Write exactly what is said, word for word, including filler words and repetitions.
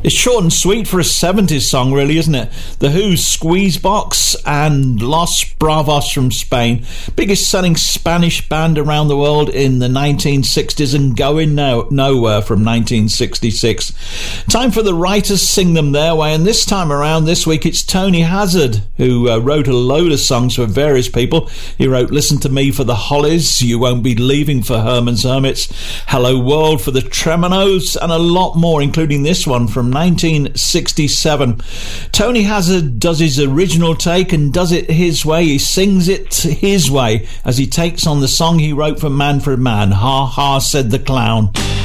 It's short and sweet for a seventies song, really, isn't it? The Who's Squeezebox and Los Bravos from Spain, biggest selling Spanish band around the world in the nineteen sixties and going no- nowhere from nineteen sixty-six. Time for the writers sing them their way, and this time around, this week, it's Tony Hazard, who uh, wrote a load of songs for various people. He wrote Listen to Me for the Hollies, You Won't Be Leaving for Herman's Hermits, Hello World for the Tremolos, and a lot more, including this one from nineteen sixty-seven. Tony Hazard does his original take and does it his way. He sings it his way as he takes on the song he wrote for Manfred Mann, Ha Ha Said the Clown.